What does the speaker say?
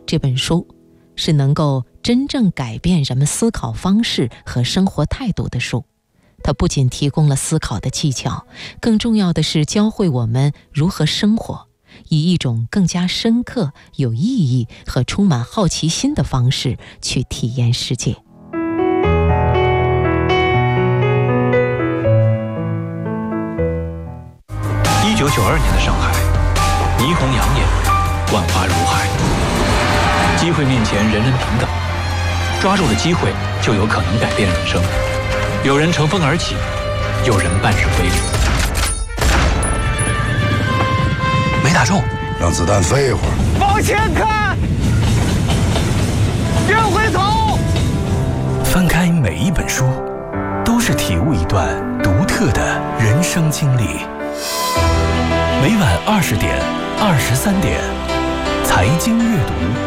这本书是能够真正改变人们思考方式和生活态度的书。它不仅提供了思考的技巧，更重要的是教会我们如何生活，以一种更加深刻、有意义和充满好奇心的方式去体验世界。 1992年的上海，霓虹养眼，万花如海。机会面前，人人平等，抓住了机会，就有可能改变人生。有人乘风而起，有人半身归零。没打中， 让子弹飞一会儿。 往前看，别回头。 翻开每一本书，都是体悟一段独特的人生经历。每晚20点、23点，财经阅读。